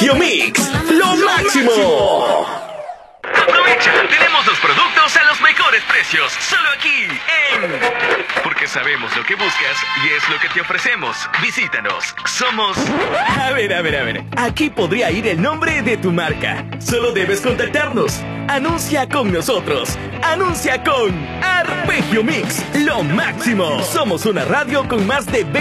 Arpegio Mix, lo máximo. Aprovecha, tenemos los productos a los mejores precios, solo aquí en... Porque sabemos lo que buscas y es lo que te ofrecemos. Visítanos, somos... A ver, aquí podría ir el nombre de tu marca. Solo debes contactarnos. Anuncia con nosotros. Anuncia con Arpegio Mix, lo máximo. Somos una radio con más de